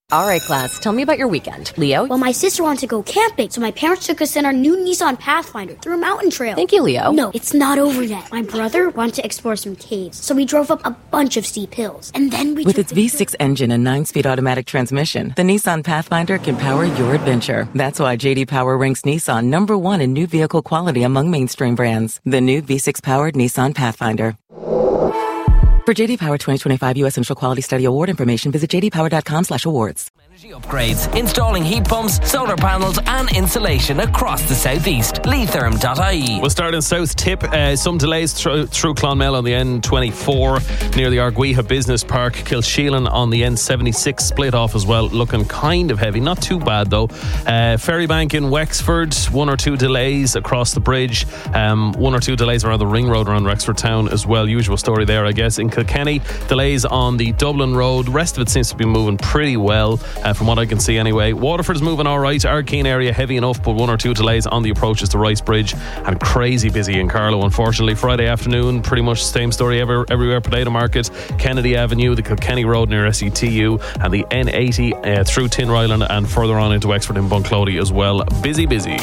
All right, class, tell me about your weekend. Leo? Well, my sister wanted to go camping, so my parents took us in our new Nissan Pathfinder through a mountain trail. Thank you, Leo. No, it's not over yet. My brother wanted to explore some caves, so we drove up a bunch of steep hills. And then we With its V6 engine and 9-speed automatic transmission, the Nissan Pathfinder can power your adventure. That's why J.D. Power ranks Nissan number 1 in new vehicle quality among mainstream brands. The new V6-powered Nissan Pathfinder. For J.D. Power 2025 U.S. Initial Quality Study Award information, visit jdpower.com/awards. Energy upgrades, installing heat pumps, solar panels and insulation across the southeast. Leitherm.ie. We'll start in South Tip. Some delays through Clonmel on the N24 near the Arguiha Business Park. Kilsheelan on the N76 split off as well, looking kind of heavy. Not too bad though. Ferrybank in Wexford, 1 or 2 delays across the bridge. 1 or 2 delays around the ring road around Wexford town as well. Usual story there, I guess. In Kilkenny, delays on the Dublin road. The rest of it seems to be moving pretty well, from what I can see anyway. Waterford's moving alright. Ardkeen area heavy enough, but 1 or 2 delays on the approaches to Rice Bridge, and crazy busy in Carlow, unfortunately. Friday afternoon, pretty much the same story everywhere. Potato Market, Kennedy Avenue, the Kilkenny Road near SETU, and the N80 through Tinryland and further on into Wexford and Bunclody as well. Busy.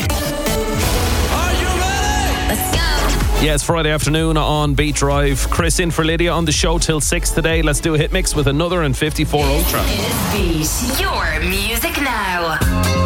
Yeah, it's Friday afternoon on Beat Drive. Chris in for Lydia on the show till 6 today. Let's do a hit mix with another and 54 Ultra. Beat your music now.